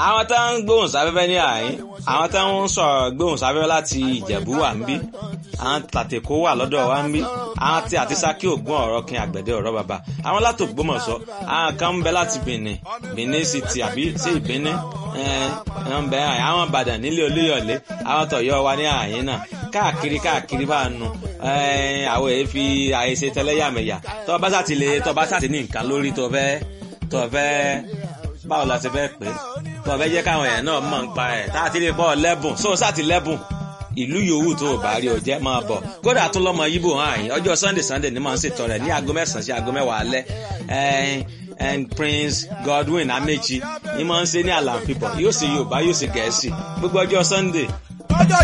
àwọn tó ń gbóhùn sáfẹ́fẹ́ ní àyín àwọn tó ń sọ̀rọ̀ gbóhùn sáfẹ́fẹ́ láti Ìjẹ̀bú wà ń bí àwọn tàtẹ̀kọ́ wà lọ́dọ̀ wa ń bí àwọn tí àti Sákì Ògún ọ̀rọ̀ kin àgbẹ̀dẹ ọ̀rọ̀ bàbá àwọn láti Ògbómọ̀ṣọ́ àwọn kan ń bẹ láti Benin City àbí sí Ìbíní ń bẹ àwọn Ìbàdàn nílé Olúyọ̀lé àwọn tọ̀yọ́ wa ní àyín náà káàkiri bá nu àwọn èyí fi àìṣe tẹlẹ́yàmẹ̀yà tó bá sàtì ní nǹkan lórí tó fẹ́ báwo la ti fẹ́ pè é tó fẹ́ jẹ́ káwọn èèyàn náà mọ̀ ń pa ẹ̀ tá a ti lè bọ́ lẹ́bùn sóò sàtì lẹ́bùn ìlú yòówù tó o bá rí o jẹ́ máa bọ̀ kódà tó lọ́mọ yíbò hàn yín ọjọ́ Sunday ni máa ń ṣètò rẹ̀ ní aago 9 sí aago 10 alẹ́ and Prince Godwin Amechi ni máa ń ṣe ní Alamfipọ̀ yóò ṣe Yorùbá yóò ṣe Gẹ̀ẹ́sì gbogbo ọjọ́ Sunday.